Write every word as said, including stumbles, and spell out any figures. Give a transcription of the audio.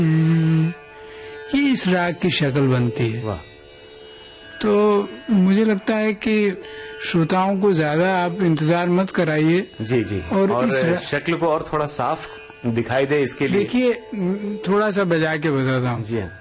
ये इस राग की शक्ल बनती है। वाह। तो मुझे लगता है कि श्रोताओं को ज्यादा आप इंतजार मत कराइए। जी जी। और, और इस शक्ल को और थोड़ा साफ दिखाई दे इसके लिए देखिए, थोड़ा सा बजा के बताता हूँ। जी हाँ।